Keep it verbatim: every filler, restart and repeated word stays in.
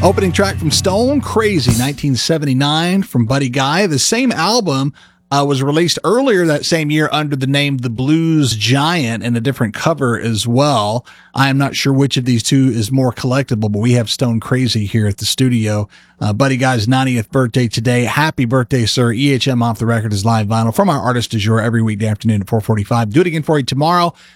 Opening track from Stone Crazy, nineteen seventy-nine, from Buddy Guy. The same album uh, was released earlier that same year under the name The Blues Giant and a different cover as well. I am not sure which of these two is more collectible, but we have Stone Crazy here at the studio. Uh, Buddy Guy's ninetieth birthday today. Happy birthday, sir. E H M Off the Record is live vinyl from our artist du jour every weekday afternoon at four forty-five. Do it again for you tomorrow